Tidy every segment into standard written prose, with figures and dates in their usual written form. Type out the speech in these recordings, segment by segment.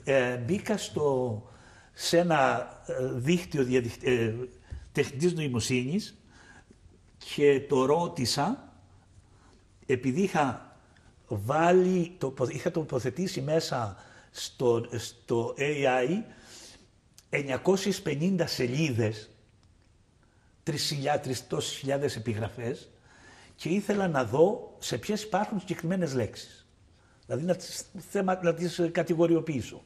μπήκα σε ένα δίκτυο τεχνητής νοημοσύνης και το ρώτησα, επειδή είχα τοποθετήσει μέσα στο AI 950 σελίδες, 3.000 επιγραφές, και ήθελα να δω σε ποιες υπάρχουν συγκεκριμένες λέξεις. Δηλαδή να τις κατηγοριοποιήσω.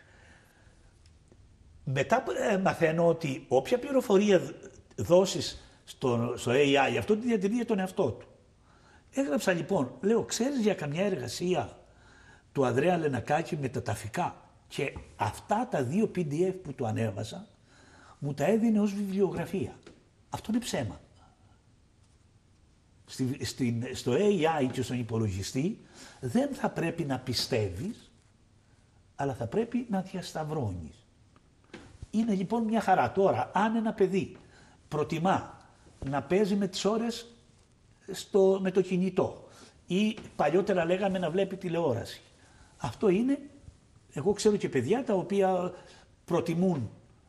Μετά μαθαίνω ότι όποια πληροφορία δώσεις στο AI, αυτό τη διατηρεί για τον εαυτό του. Έγραψα λοιπόν, λέω, ξέρεις για καμιά εργασία του Ανδρέα Λενακάκη με τα ταφικά? Και αυτά τα 2 PDF που του ανέβασα, μου τα έδινε ως βιβλιογραφία. Αυτό είναι ψέμα. Στο AI και στον υπολογιστή δεν θα πρέπει να πιστεύεις, αλλά θα πρέπει να διασταυρώνεις. Είναι λοιπόν μια χαρά. Τώρα, αν ένα παιδί προτιμά να παίζει με τις ώρες με το κινητό ή παλιότερα λέγαμε να βλέπει τηλεόραση, αυτό είναι, εγώ ξέρω και παιδιά τα οποία προτιμούν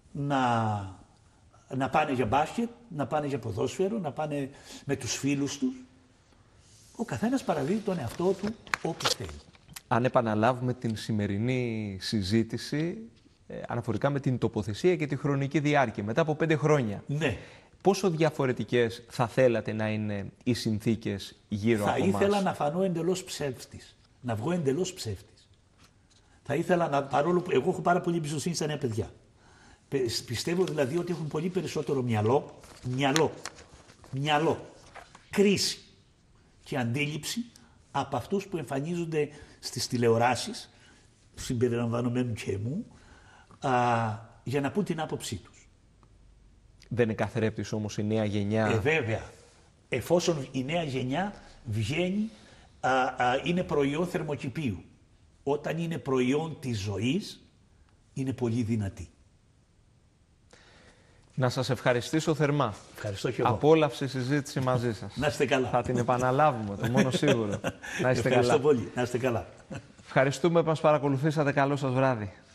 να πάνε για μπάσκετ, να πάνε για ποδόσφαιρο, να πάνε με τους φίλους τους. Ο καθένας παραδίδει τον εαυτό του όπως θέλει. Αν επαναλάβουμε την σημερινή συζήτηση αναφορικά με την τοποθεσία και τη χρονική διάρκεια, μετά από 5 χρόνια, ναι, πόσο διαφορετικές θα θέλατε να είναι οι συνθήκες γύρω από μας? Θα ήθελα να φανώ εντελώς ψεύτης, να βγω εντελώς ψεύτης. Θα ήθελα παρόλο που εγώ έχω πάρα πολύ εμπιστοσύνη στα νέα παιδιά. Πιστεύω δηλαδή ότι έχουν πολύ περισσότερο μυαλό, κρίση και αντίληψη από αυτούς που εμφανίζονται στις τηλεοράσεις, συμπεριλαμβανομένου και μου, για να πούν την άποψή τους. Δεν είναι καθρέπτης όμως η νέα γενιά? Βέβαια. Εφόσον η νέα γενιά βγαίνει, είναι προϊόν θερμοκηπίου. Όταν είναι προϊόν της ζωής, είναι πολύ δυνατή. Να σας ευχαριστήσω θερμά. Ευχαριστώ και εγώ. Απόλαυσε η συζήτηση μαζί σας. Να είστε καλά. Θα την επαναλάβουμε, το μόνο σίγουρο. Να είστε Ευχαριστώ καλά. πολύ. Να είστε καλά. Ευχαριστούμε που μας παρακολουθήσατε. Καλό σας βράδυ.